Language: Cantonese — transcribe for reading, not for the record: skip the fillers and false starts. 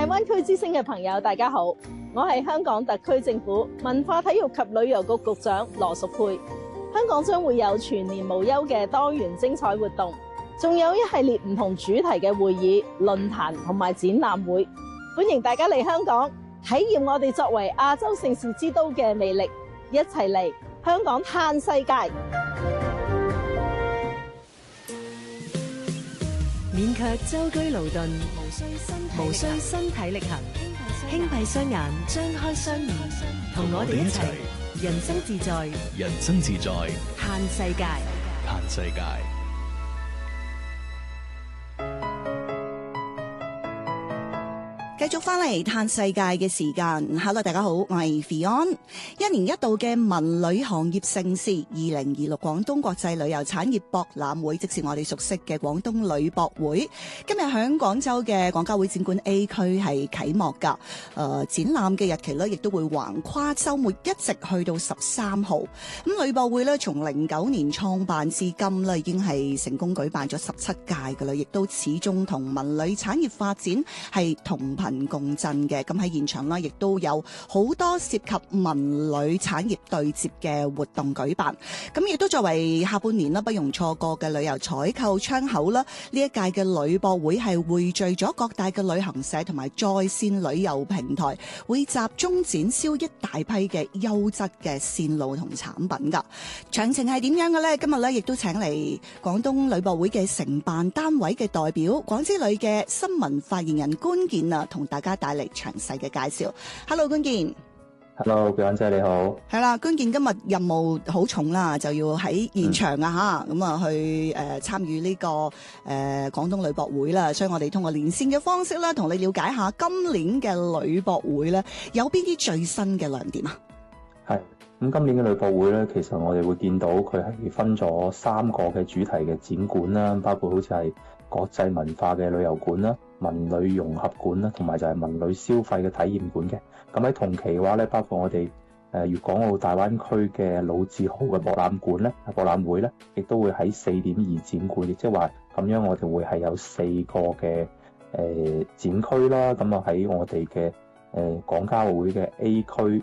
大灣區之聲嘅朋友，大家好，我係香港特區政府文化體育及旅遊局局長羅淑佩。香港將會有全年無休嘅多元精彩活動，仲有一系列唔同主題嘅會議、論壇同埋展覽會，歡迎大家嚟香港體驗我哋作為亞洲盛事之都嘅魅力，一齊嚟香港嘆世界。 免卻舟車勞頓，無需身體力行，輕閉雙眼，張開雙耳，同我哋一齊人生自在， 人生自在， 嘆世界， 嘆世界。 繼續翻嚟嘆世界嘅時間 ，Hello 大家好，我係 Fion。一年一度嘅文旅行業盛事2026廣東國際旅遊產業博覽會，即是我哋熟悉嘅廣東旅博會，今日喺廣州嘅廣交會展館 A 區係啟幕噶。展覽嘅日期呢，亦都會橫跨週末，一直去到13號。咁旅博會呢，從09年創辦至今呢，已經係成功舉辦咗17屆噶啦，亦都始終同文旅產業發展係同頻共振嘅。咁喺現場呢，亦都有好多涉及文旅產業對接嘅活動舉辦。咁亦都作為下半年啦，不容錯過嘅旅遊採購窗口啦。呢一屆嘅旅博會係匯聚咗各大嘅旅行社同埋在線旅遊平台，會集中展銷一大批嘅優質嘅線路同產品噶。詳情係點樣嘅呢？今日呢，亦都請嚟廣東旅博會嘅承辦單位嘅代表，廣之旅嘅新聞發言人官健啊，同大家帶嚟詳細嘅介紹。Hello， 官健。 Hello， 表姐你好。 係啦，官健今日任務好重啦，就要喺現場啊吓，咁啊去參與呢個廣東旅博會啦。所以我哋通過連線嘅方式啦，同你了解下今年嘅旅博會咧有邊啲最新嘅亮點啊？ 係咁，今年嘅旅博會咧，其實我哋會見到佢係分咗3個嘅主題嘅展館啦，包括好似係國際文化嘅旅遊館啦、文旅融合館啦，同埋就係文旅消費嘅體驗館嘅。咁喺同期嘅話咧，包括我哋粵港澳大灣區嘅老字號嘅博覽館咧、博覽會咧，亦都會喺4.2展館，亦即係話咁樣我哋會係有4個嘅展區啦。咁啊喺我哋嘅廣交會嘅 A 區